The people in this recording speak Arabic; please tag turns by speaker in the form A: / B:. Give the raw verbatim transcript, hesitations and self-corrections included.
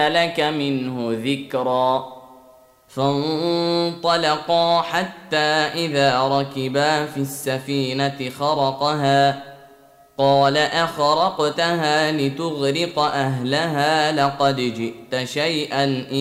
A: لك منه ذكرا. فانطلقا حتى إذا ركبا في السفينة خرقها قال أخرقتها لتغرق أهلها لقد جئت شيئا